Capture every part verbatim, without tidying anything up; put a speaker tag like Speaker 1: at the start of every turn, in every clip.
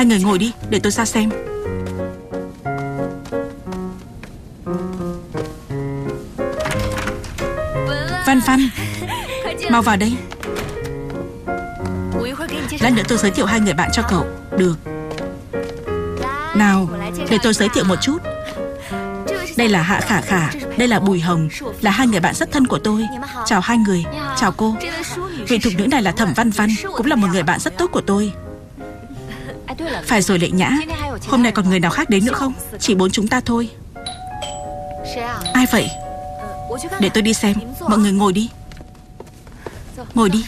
Speaker 1: Hai người ngồi đi, để tôi ra xem. Văn Văn, mau vào đây. Lát nữa tôi giới thiệu hai người bạn cho cậu. Được. Nào, để tôi giới thiệu một chút. Đây là Hạ Khả Khả, đây là Bùi Hồng, là hai người bạn rất thân của tôi. Chào hai người. Chào cô. Vị thục nữ này là Thẩm Văn Văn, cũng là một người bạn rất tốt của tôi. Phải rồi Lệ Nhã, hôm nay còn người nào khác đến nữa không? Chỉ bốn chúng ta thôi. Ai vậy? Để tôi đi xem. Mọi người ngồi đi. Ngồi đi.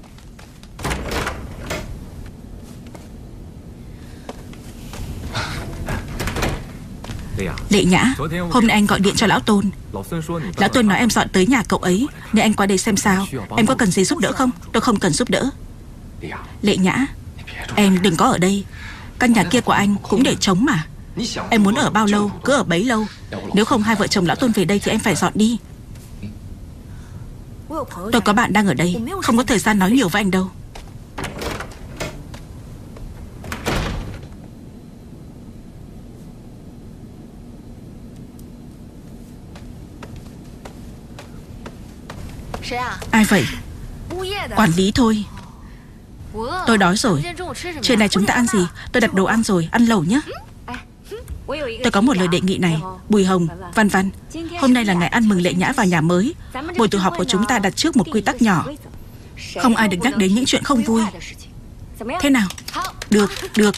Speaker 1: Lệ Nhã, hôm nay anh gọi điện cho Lão Tôn. Lão Tôn nói em dọn tới nhà cậu ấy, nên anh qua đây xem sao. Em có cần gì giúp đỡ không? Tôi không cần giúp đỡ. Lệ Nhã, em đừng có ở đây. Căn nhà kia của anh cũng để trống mà. Em muốn ở bao lâu cứ ở bấy lâu. Nếu không hai vợ chồng Lão Tôn về đây thì em phải dọn đi. Tôi có bạn đang ở đây, không có thời gian nói nhiều với anh đâu. Ai vậy? Quản lý thôi. Tôi đói rồi. Trưa nay chúng ta ăn gì? Tôi đặt đồ ăn rồi, ăn lẩu nhé. Tôi có một lời đề nghị này. Bùi Hồng, Văn Văn, hôm nay là ngày ăn mừng Lệ Nhã vào nhà mới. Buổi tụ họp của chúng ta đặt trước một quy tắc nhỏ. Không ai được nhắc đến những chuyện không vui. Thế nào? Được, được.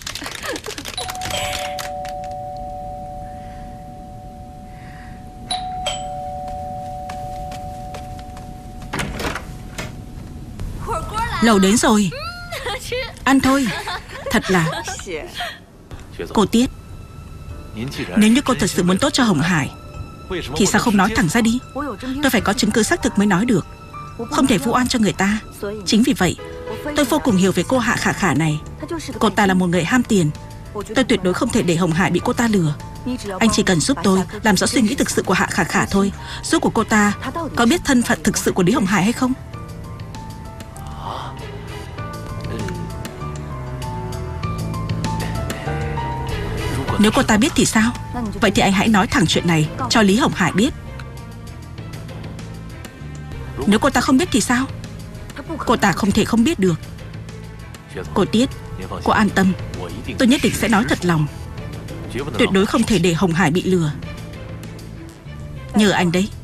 Speaker 1: Lẩu đến rồi. Ăn thôi. Thật là. Cô Tiết, nếu như cô thật sự muốn tốt cho Hồng Hải thì sao không nói thẳng ra đi? Tôi phải có chứng cứ xác thực mới nói được. Không thể vu oan cho người ta. Chính vì vậy tôi vô cùng hiểu về cô Hạ Khả Khả này. Cô ta là một người ham tiền. Tôi tuyệt đối không thể để Hồng Hải bị cô ta lừa. Anh chỉ cần giúp tôi làm rõ suy nghĩ thực sự của Hạ Khả Khả thôi. Rốt của cô ta có biết thân phận thực sự của Lý Hồng Hải hay không? Nếu cô ta biết thì sao? Vậy thì anh hãy nói thẳng chuyện này cho Lý Hồng Hải biết. Nếu cô ta không biết thì sao? Cô ta không thể không biết được. Cô Tiết, cô an tâm. Tôi nhất định sẽ nói thật lòng. Tuyệt đối không thể để Hồng Hải bị lừa. Nhờ anh đấy.